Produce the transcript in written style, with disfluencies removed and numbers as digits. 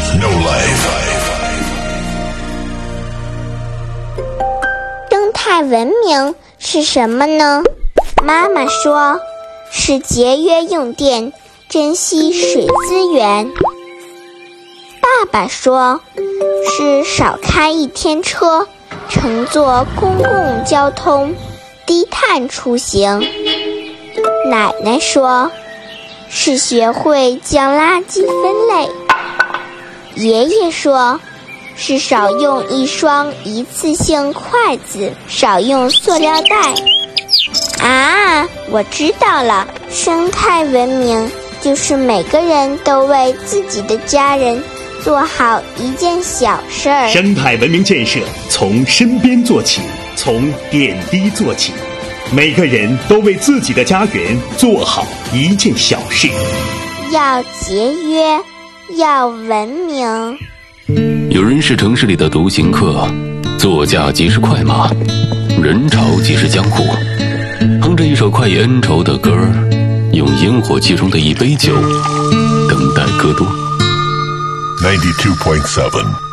no life。 生态文明是什么呢？妈妈说，是节约用电，珍惜水资源。爸爸说，是少开一天车，乘坐公共交通，低碳出行。奶奶说，是学会将垃圾分类。爷爷说，是少用一双一次性筷子，少用塑料袋。我知道了，生态文明就是每个人都为自己的家人做好一件小事儿。 生态文明建设从身边做起，从点滴做起，每个人都为自己的家园做好一件小事。 要节约，要文明。 有人是城市里的独行客，座驾即是快马，人潮即是江湖。哼着一首快意恩仇的歌，用烟火气中的一杯酒，等待戈多。 92.7